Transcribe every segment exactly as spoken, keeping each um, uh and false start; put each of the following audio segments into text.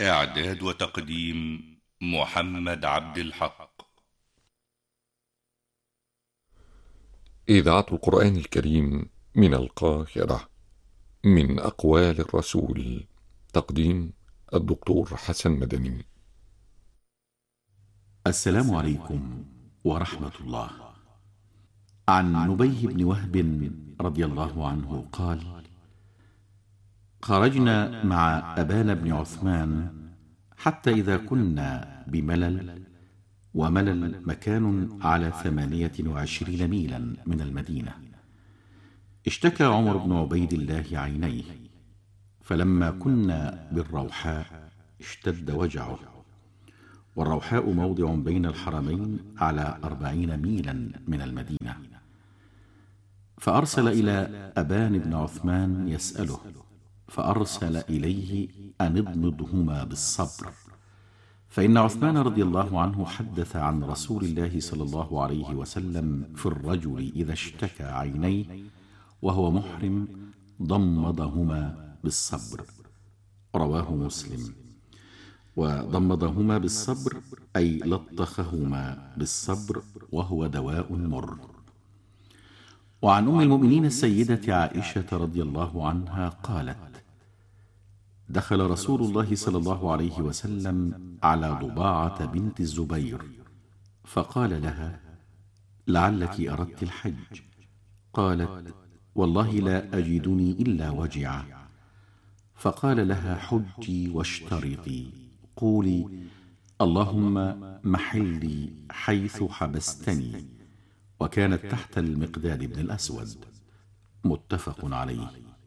إعداد وتقديم محمد عبد الحق. إذاعة القرآن الكريم من القاهرة، من أقوال الرسول. تقديم الدكتور حسن مدني. السلام عليكم ورحمة الله. عن نبيه بن وهب رضي الله عنه قال: خرجنا مع أبان بن عثمان حتى إذا كنا بملل، وملل مكان على ثمانية وعشرين ميلا من المدينة، اشتكى عمر بن عبيد الله عينيه، فلما كنا بالروحاء اشتد وجعه، والروحاء موضع بين الحرمين على أربعين ميلا من المدينة. فأرسل إلى أبان بن عثمان يسأله، فأرسل إليه أن اضمضهما بالصبر، فإن عثمان رضي الله عنه حدث عن رسول الله صلى الله عليه وسلم في الرجل إذا اشتكى عينيه وهو محرم ضمضهما بالصبر، رواه مسلم. وضمضهما بالصبر أي لطخهما بالصبر، وهو دواء مر. وعن أم المؤمنين السيدة عائشة رضي الله عنها قالت: دخل رسول الله صلى الله عليه وسلم على ضباعة بنت الزبير، فقال لها: لعلك أردت الحج. قالت: والله لا أجدني إلا وجعا. فقال لها: حجي واشترطي، قولي: اللهم محلي حيث حبستني. وكانت تحت المقداد بن الأسود، متفق عليه.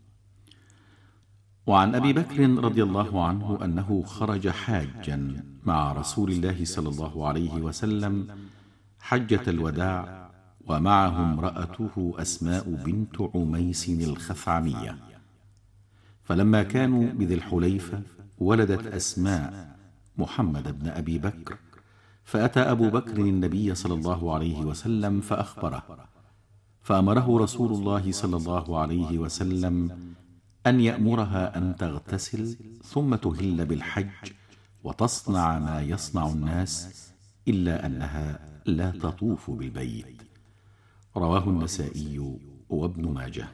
وعن أبي بكر رضي الله عنه أنه خرج حاجا مع رسول الله صلى الله عليه وسلم حجة الوداع، ومعه امرأته أسماء بنت عميس الخثعمية. فلما كانوا بذي الحليفة ولدت أسماء محمد بن أبي بكر، فأتى أبو بكر النبي صلى الله عليه وسلم فأخبره، فأمره رسول الله صلى الله عليه وسلم أن يأمرها أن تغتسل ثم تهل بالحج وتصنع ما يصنع الناس، إلا أنها لا تطوف بالبيت، رواه النسائي وابن ماجه.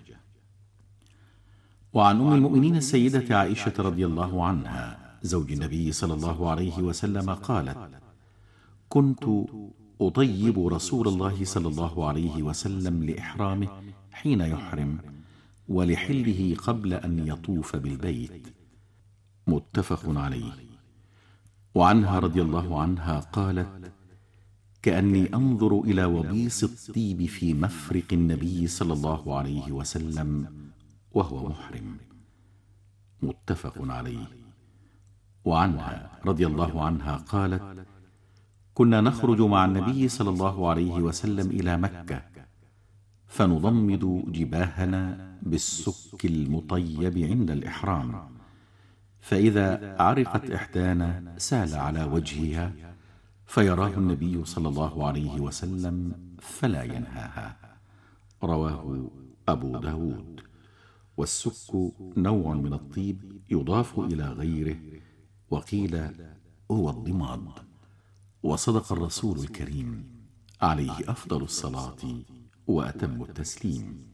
وعن أم المؤمنين السيدة عائشة رضي الله عنها زوج النبي صلى الله عليه وسلم قالت: كنت أطيب رسول الله صلى الله عليه وسلم لإحرامه حين يحرم، ولحله قبل أن يطوف بالبيت، متفق عليه. وعنها رضي الله عنها قالت: كأني أنظر إلى وبيص الطيب في مفرق النبي صلى الله عليه وسلم وهو محرم، متفق عليه. وعنها رضي الله عنها قالت: كنا نخرج مع النبي صلى الله عليه وسلم إلى مكة، فنضمد جباهنا بالسك المطيب عند الإحرام، فإذا عرقت إحدانا سال على وجهها، فيراه النبي صلى الله عليه وسلم فلا ينهاها، رواه أبو داود. والسك نوع من الطيب يضاف إلى غيره، وقيل هو الضماد. وصدق الرسول الكريم عليه أفضل الصلاة وأتم التسليم.